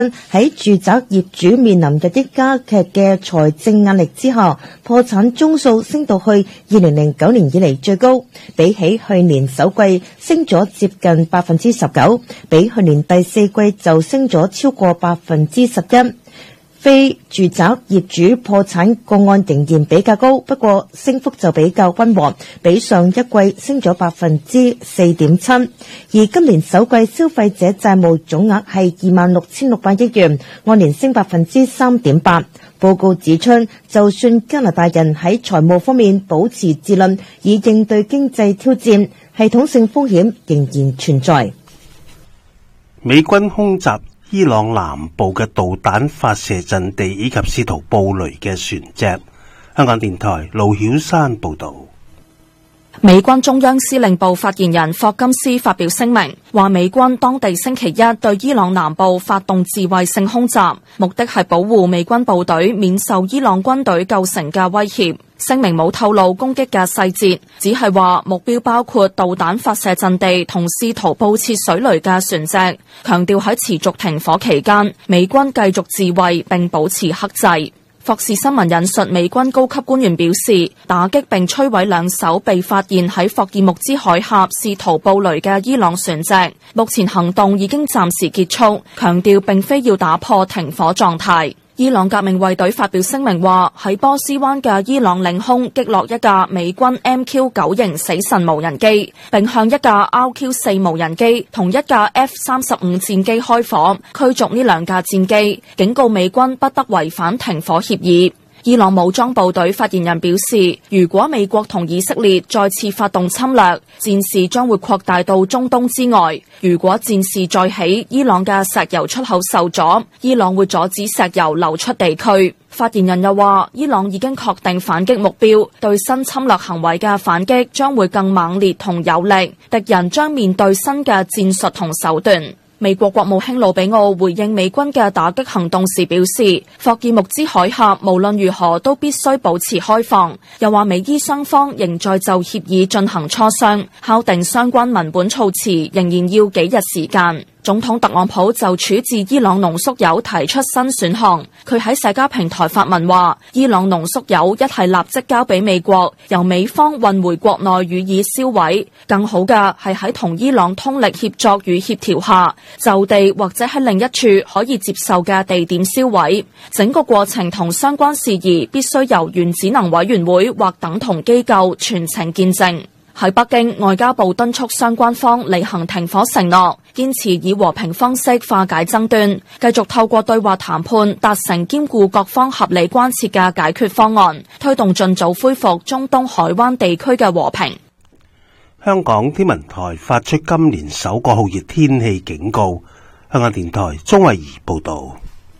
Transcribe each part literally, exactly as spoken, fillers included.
喺住宅業主面臨日益加劇嘅財政壓力之下，破產宗數升到去二零零九年以嚟最高，比起去年首季升咗接近百分之十九，比去年第四季就升咗超過百分之十一。非住宅業主破產個案仍然比較高，不過升幅就比較溫和，比上一季升咗百分之四點七。而今年首季消費者債務總額係二萬六千六百億元，按年升百分之三點八。報告指出，就算加拿大人喺財務方面保持自律，以應對經濟挑戰，系統性風險仍然存在。 美軍空襲伊朗南部嘅導彈發射陣地以及試圖布雷嘅船隻。香港電台盧曉山報道。 美軍中央司令部發言人霍金斯發表聲明，話美軍當地星期一對伊朗南部發動自衛性空襲，目的係保護美軍部隊免受伊朗軍隊構成嘅威脅。聲明冇透露攻擊嘅細節，只係話目標包括導彈發射陣地同試圖布設水雷嘅船隻，強調喺持續停火期間，美軍繼續自衛並保持克制。霍士新聞引述美軍高級官員表示，打擊並摧毀兩艘被發現喺霍爾木茲海峽試圖布雷嘅伊朗船隻，目前行動已經暫時結束，強調並非要打破停火狀態。伊朗革命衛隊發表聲明話，喺波斯灣嘅伊朗領空擊落一架美軍 M Q 九 型死神無人機，並向一架 R Q 四 無人機同一架 F 三十五戰機開火，驅逐呢兩架戰機，警告美軍不得違反停火協議。伊朗武裝部隊發言人表示，如果美國同以色列再次發動侵略，戰事將會擴大到中東之外。如果戰事再起，伊朗嘅石油出口受阻，伊朗會阻止石油流出地區。發言人又話，伊朗已經確定反擊目標，對新侵略行為嘅反擊將會更猛烈同有力，敵人將面對新嘅戰術同手段。美國國務卿魯比奧回應美軍嘅打擊行動時表示，霍爾木茲海峽無論如何都必須保持開放，又話美伊雙方仍在就協議進行磋商，敲定相關文本措辭仍然要幾日時間。總統特朗普就處置伊朗濃縮鈾提出新選項，佢喺社交平台發文話，伊朗濃縮鈾一係立即交俾美國，由美方運回國內予以銷毀，更好嘅係喺同伊朗通力協作與協調下，就地或者喺另一處可以接受嘅地點銷毀。整個過程同相關事宜必須由原子能委員會或等同機構全程見證。喺北京，外交部敦促相關方履行停火承諾，堅持以和平方式化解爭端，繼續透過對話談判達成兼顧各方合理關切嘅解決方案，推動盡早恢復中東海灣地區嘅和平。 香港天文台發出今年首個酷熱天氣警告。香港電台鍾慧儀報道。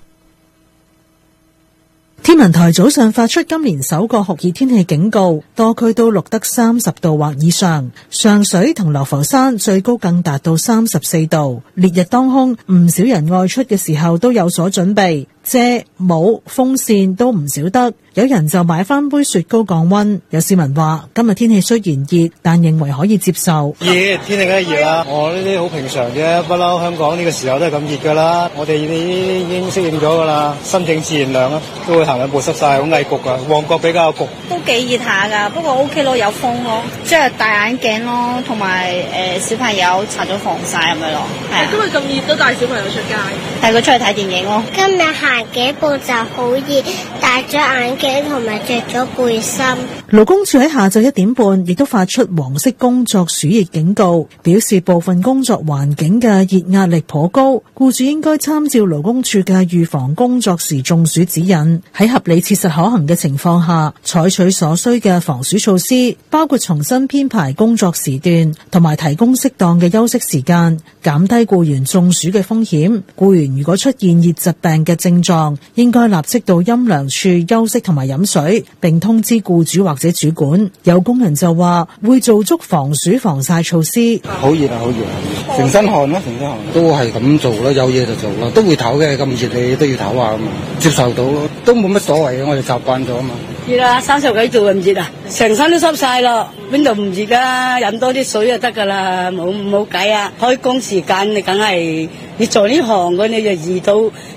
天文台早上發出今年首個酷熱天氣警告，多區都錄得三十度或以上，上水同流浮山最高更達到三十四度。烈日當空，唔少人外出嘅時候都有所準備，遮、帽、風扇都唔少得。有人就買翻杯雪糕降溫。有市民話今日天氣雖然熱，但認為可以接受。 熱天氣梗係熱啦，我呢啲好平常啫，不嬲香港呢個時候都係咁熱噶啦。我哋呢啲已經適應咗噶啦，心靜自然涼啦，都會行兩步濕晒，好翳焗噶。旺角比較焗， 都幾熱下噶，不過 OK 咯，有風咯，即係戴眼鏡咯，同埋誒小朋友搽咗防曬咁樣咯。係啊， 今日咁熱都帶小朋友出街， 帶佢出去睇電影咯。 今日行幾步就好熱，戴咗眼鏡同埋着咗背心。 勞工處喺下晝一點半亦都發出黃色工作暑熱警告，表示部分工作環境嘅熱壓力頗高，僱主應該參照勞工處嘅預防工作時中暑指引，喺合理切實可行嘅情況下，採取所需嘅防暑措施，包括重新編排工作時段，同埋提供適當嘅休息時間，減低僱員中暑嘅風險。僱員如果出現熱疾病嘅症狀，應該立即到陰涼處休息同埋飲水，並通知僱主或者主管。有工人就話會做足防暑防曬措施。 好熱啊，好熱啊，成身汗啦，成身汗都係咁做啦，有嘢就做啦，都會唞嘅，咁熱你都要唞下啊嘛，接受到咯，都冇乜所謂嘅，我哋習慣咗啊嘛。 熱啦，三十幾度唔熱啊，成身都濕晒咯，邊度唔熱啊？飲多啲水就得噶啦，冇冇計啊！開工時間你梗係你做呢行嘅，你就熱到